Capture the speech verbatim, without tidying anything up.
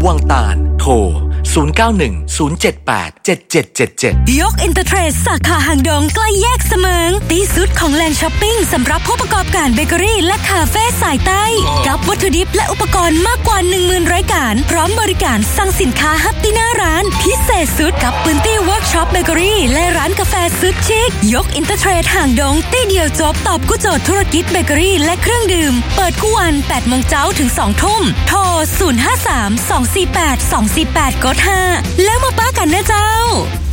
วังตาลโทรศูนย์ เก้า หนึ่ง ศูนย์ เจ็ด แปด เจ็ด เจ็ด เจ็ด เจ็ดยกอินเตอร์เทรดสาขาหางดงใกล้แยกเสมิงที่สุดของแหล่งช้อปปิ้งสำหรับผู้ประกอบการเบเกอรี่และคาเฟ่สายใต้กับวัตถุดิบและอุปกรณ์มากกว่า หนึ่งหมื่น รายการพร้อมบริการสั่งสินค้าฮับที่หน้าร้านพิเศษสุดกับพื้นที่เวิร์กช็อปเบเกอรี่และร้านกาแฟสุดชิคยกอินเตอร์เทรดหางดงที่เดียวจบตอบกู้โจทย์ธุรกิจเบเกอรี่และเครื่องดื่มเปิดทุกวัน แปดโมงเช้าถึง สองทุ่มโทรศูนย์ ห้า สาม สอง สี่ แปด สอง สี่ แปด กด ห้าแล้วมาป้ากันนะเจ้า